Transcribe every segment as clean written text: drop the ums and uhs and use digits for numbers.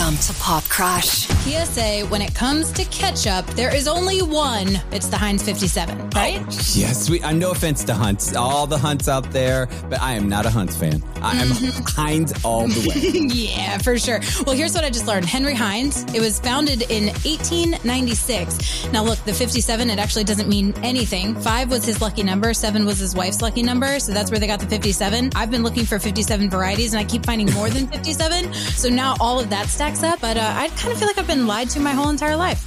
Welcome to Pop Crush. PSA, when it comes to ketchup, there is only one. It's the Heinz 57, right? Yes, no offense to Hunts. All the Hunts out there, but I am not a Hunts fan. I am Heinz all the way. Yeah, for sure. Well, here's what I just learned. Henry Heinz, it was founded in 1896. Now, look, the 57, it actually doesn't mean anything. 5 was his lucky number. 7 was his wife's lucky number. So that's where they got the 57. I've been looking for 57 varieties, and I keep finding more than 57. So now all of that stacks up. But I kind of feel like I've been lied to my whole entire life.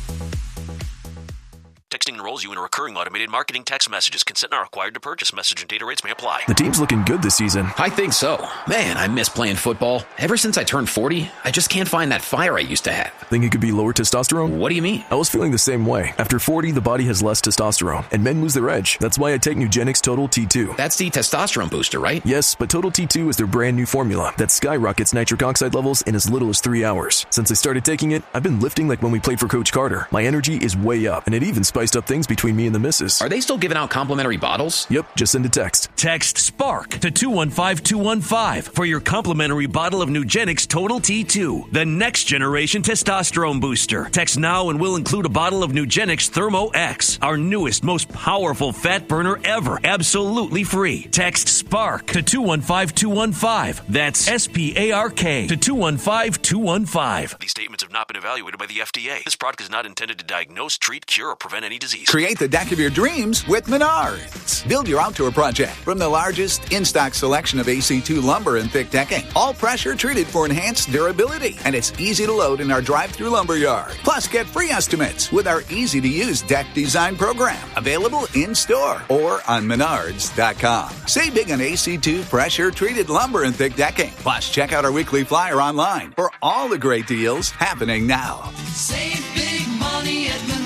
Texting enrolls you in a recurring automated marketing text messages. Consent not required to purchase. Message and data rates may apply. The team's looking good this season. I think so. Man, I miss playing football. Ever since I turned 40, I just can't find that fire I used to have. Think it could be lower testosterone? What do you mean? I was feeling the same way. After 40, the body has less testosterone, and men lose their edge. That's why I take Nugenix Total T2. That's the testosterone booster, right? Yes, but Total T2 is their brand new formula that skyrockets nitric oxide levels in as little as 3 hours. Since I started taking it, I've been lifting like when we played for Coach Carter. My energy is way up, and it even spiced up things between me and the missus. Are they still giving out complimentary bottles? Yep, just send a text. Text SPARK to 215215 for your complimentary bottle of Nugenix Total T2, the next generation testosterone booster. Text now and we'll include a bottle of Nugenix Thermo X, our newest, most powerful fat burner ever, absolutely free. Text SPARK to 215215. That's SPARK to 215215. These statements have not been evaluated by the FDA. This product is not intended to diagnose, treat, cure, or prevent any disease. Create the deck of your dreams with Menards. Build your outdoor project from the largest in-stock selection of AC2 lumber and thick decking. All pressure treated for enhanced durability. And it's easy to load in our drive-through lumber yard. Plus, get free estimates with our easy-to-use deck design program. Available in-store or on Menards.com. Save big on AC2 pressure-treated lumber and thick decking. Plus, check out our weekly flyer online for all the great deals happening now. Save big money at Menards.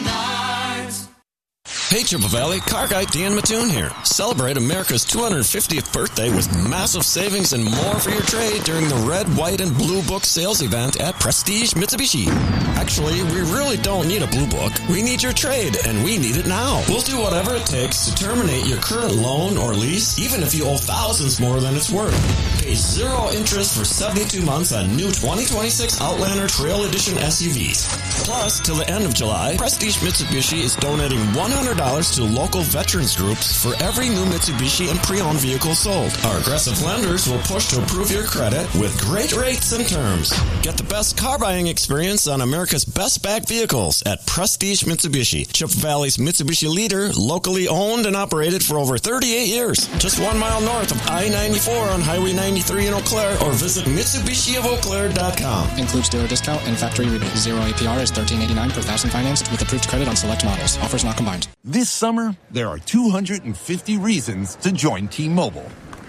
Hey, Chippewa Valley, car guy Dan Mattoon here. Celebrate America's 250th birthday with massive savings and more for your trade during the Red, White, and Blue Book sales event at Prestige Mitsubishi. Actually, we really don't need a Blue Book. We need your trade, and we need it now. We'll do whatever it takes to terminate your current loan or lease, even if you owe thousands more than it's worth. Pay 0 interest for 72 months on new 2026 Outlander Trail Edition SUVs. Plus, till the end of July, Prestige Mitsubishi is donating $100 to local veterans groups for every new Mitsubishi and pre-owned vehicle sold. Our aggressive lenders will push to approve your credit with great rates and terms. Get the best car buying experience on America's best backed vehicles at Prestige Mitsubishi, Chippewa Valley's Mitsubishi leader, locally owned and operated for over 38 years. Just 1 mile north of I-94 on Highway 93 in Eau Claire, or visit MitsubishiofEauClaire.com. Includes dealer discount and factory rebate. 0 APR is $13.89 per thousand financed with approved credit on select models. Offers not combined. This summer, there are 250 reasons to join T-Mobile.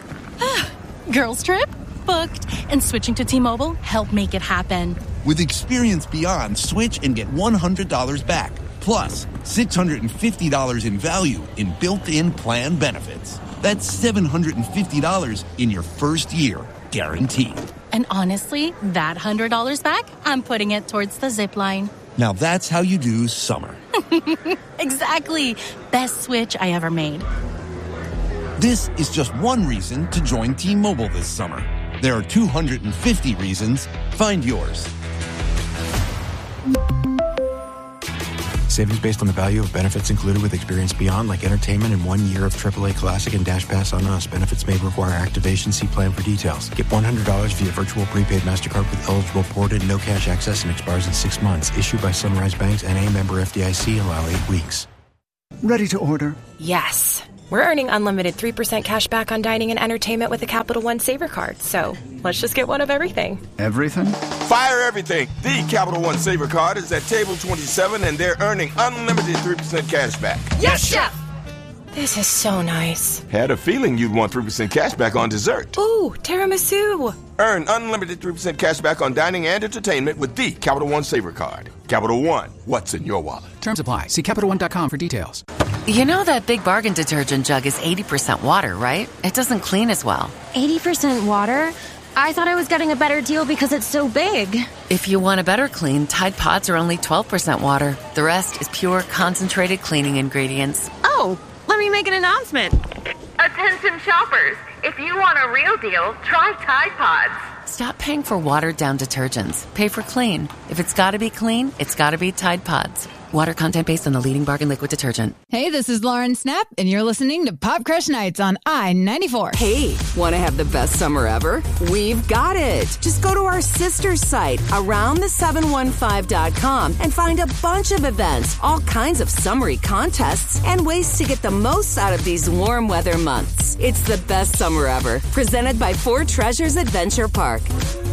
Girls trip? Booked. And switching to T-Mobile helped make it happen. With Experience Beyond, switch and get $100 back. Plus, $650 in value in built-in plan benefits. That's $750 in your first year, guaranteed. And honestly, that $100 back, I'm putting it towards the zip line. Now that's how you do summer. Exactly. Best switch I ever made. This is just one reason to join T-Mobile this summer. There are 250 reasons. Find yours. Savings based on the value of benefits included with Experience Beyond, like entertainment and 1 year of AAA Classic and Dash Pass on us. Benefits may require activation. See plan for details. Get $100 via virtual prepaid MasterCard with eligible ported, no cash access, and expires in 6 months. Issued by Sunrise Banks, N.A. member FDIC. Allow 8 weeks. Ready to order? Yes. We're earning unlimited 3% cash back on dining and entertainment with a Capital One Saver card. So let's just get one of everything. Everything? Fire everything. The Capital One Saver card is at table 27, and they're earning unlimited 3% cash back. Yes, Chef! This is so nice. Had a feeling you'd want 3% cash back on dessert. Ooh, tiramisu. Earn unlimited 3% cash back on dining and entertainment with the Capital One Saver card. Capital One, what's in your wallet? Terms apply. See CapitalOne.com for details. You know that Big Bargain detergent jug is 80% water, right? It doesn't clean as well. 80% water? I thought I was getting a better deal because it's so big. If you want a better clean, Tide Pods are only 12% water. The rest is pure, concentrated cleaning ingredients. Oh, let me make an announcement. Attention shoppers, if you want a real deal, try Tide Pods. Stop paying for watered-down detergents. Pay for clean. If it's gotta be clean, it's gotta be Tide Pods. Water content based on the leading bargain liquid detergent. Hey, this is Lauren Snap, and you're listening to Pop Crush Nights on I-94. Hey, want to have the best summer ever? We've got it. Just go to our sister site, aroundthe715.com, and find a bunch of events, all kinds of summery contests, and ways to get the most out of these warm weather months. It's the best summer ever. Presented by Four Treasures Adventure Park.